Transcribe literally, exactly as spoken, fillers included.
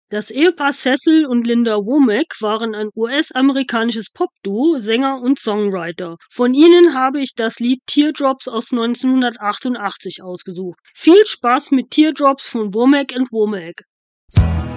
Das Ehepaar Cecil und Linda Womack waren ein U S-amerikanisches Popduo, Sänger und Songwriter. Von ihnen habe ich das Lied Teardrops aus neunzehnhundertachtundachtzig ausgesucht. Viel Spaß mit Teardrops von Womack and Womack.